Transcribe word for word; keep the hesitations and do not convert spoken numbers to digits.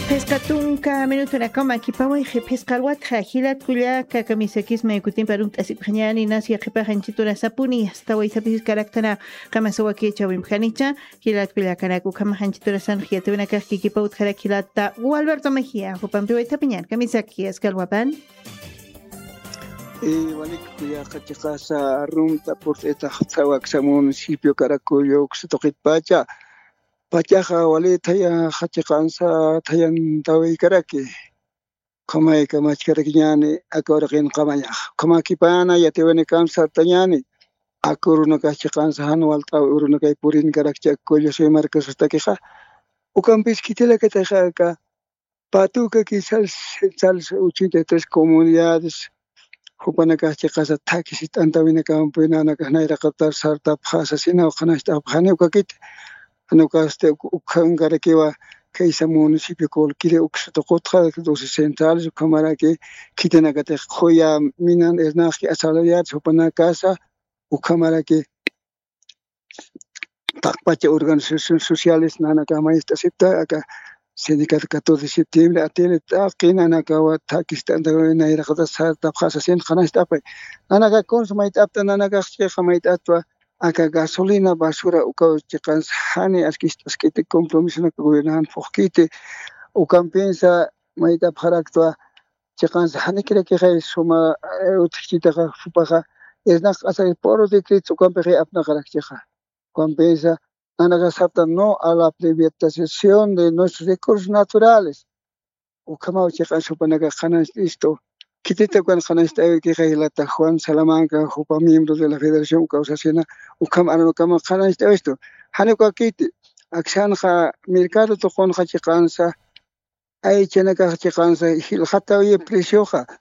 Pescatunca minuto na cama que pau e pescar watra hilat kulia ka kamisakis me kutin parun asipanyani nasi khipa hanchitura sapuni sta wai sapis karaktana kama sawa ke chawim khanicha hilat kulia kana ku kama hanchitura san khiatuna ka ki pau khara hilata Alberto Mejía hupam tu itapanyan kamisaki eskalwapan e walik kuya kachikasa rumta por eta tsawak sa municipio Caracollo ksitokit pacha pachaja wali thaya khachikansa thayan tawi karaki khamai kamach karakinyani akorqin qamaya khamakipana yatewani kamsa tanyani akuruna kachikansa hanwal taw uruna kay purin karakcha kollo soy marcos takiha ukampis kitela kataja ka patuka quizás sal ochenta y tres comunidades Hupana kachikasa takisit antawina kampina nakanaira qatar sarta phasa sina khanasta phane ukakit anukaste ukangarakiwa kaisa municipio kol kire ukshto qotqa dosis centrales kamara ke kitena kate khoya minan ernaqi asaliyat hupana casa ukamara ke taqpacha organizaciones sociales nana kama esta sipta aka sindicato catorce de septiembre atele taqina nakawa takista andawina ira qada sarta phasa sin khanasta pa nana ka consumait apta nana ka khamait atwa aka gasolina basura uka chikans hani askist askite compromiso na gobiernan fokite ukan pensa maita pharaktua chikans hani kire ke khay suma utchita ka fupaga esnak asa por decreto ukan pe apna karakcha compensa anaga sapta no a la privatización de nuestros recursos naturales ukama chikans supanaga khanas listo Kitita cuando canasta que la Juan Salamanca, Jupa miembros de la Federación Causacena, Ukam Arano Kama canasta esto. Haneko Kiti, Aksanja, Mercado Tokon Hachikansa, Aichenaka Hachikansa, Hilhata y Presioja,